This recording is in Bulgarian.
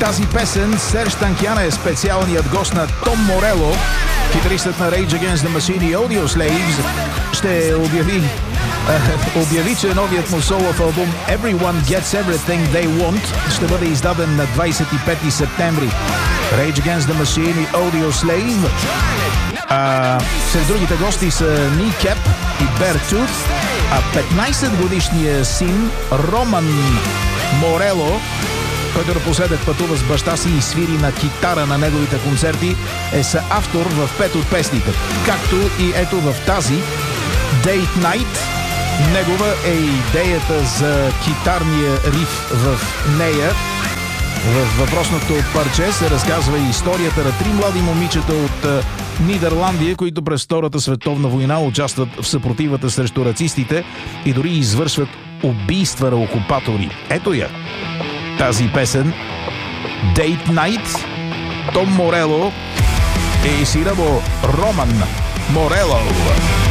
Тази песен Серж Танкяна е специалният гост на Том Морело, китаристът на Rage Against the Machine и Audioslaves. Ще обяви, че новият му солов албум Everyone Gets Everything They Want ще бъде издаден на 25 септември. Rage Against the Machine и Audioslave. Сред другите гости са Kneecap и Beartooth, а 15-годишният син Роман Морело, който напоследък пътува с баща си и свири на китара на неговите концерти, е съавтор в 5 от песните. Както и ето в тази Date Night. Негова е идеята за китарния риф в нея. В въпросното парче се разказва и историята на 3 млади момичета от Нидерландия, които през Втората световна война участват в съпротивата срещу нацистите и дори извършват убийства на окупатори. Ето я, тази песен Date Night, Том Морело и сина му Роман Морело.